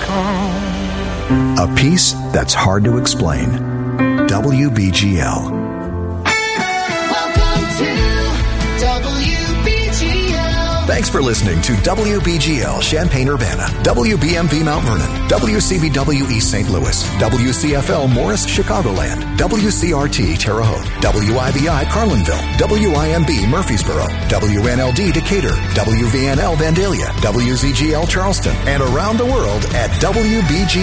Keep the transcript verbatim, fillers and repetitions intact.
A peace that's hard to explain. W B G L. Welcome to W B G L. Thanks for listening to W B G L Champaign-Urbana, W B M V Mount Vernon, W C B W East Saint Louis, W C F L Morris Chicagoland, W C R T Terre Haute, W I B I Carlinville, W I M B Murfreesboro, W N L D Decatur, W V N L Vandalia, W Z G L Charleston, and around the world at W B G